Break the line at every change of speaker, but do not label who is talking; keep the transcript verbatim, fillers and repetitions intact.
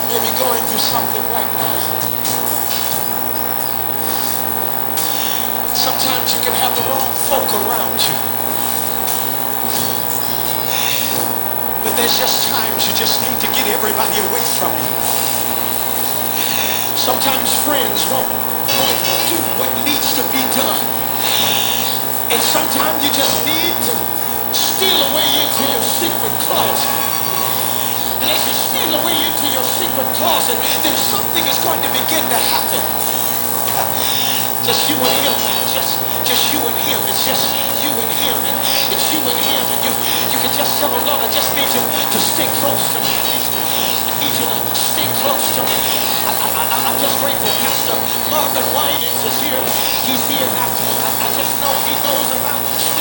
Maybe going through something right now. Sometimes you can have the wrong folk around you. But there's just times you just need to get everybody away from you. Sometimes friends won't, won't do what needs to be done. And sometimes you just need to steal away into your secret closet. And as you steal away into your secret closet, then something is going to begin to happen. Just you and him now. Just, just you and him. It's just you and him. And it's you and him. And you, you can just tell the Lord, I just need you to stay close to me. I need you to stay close to me. I, I, I, I'm just grateful. Pastor Marvin Winans is here. He's here now. I, I just know he knows about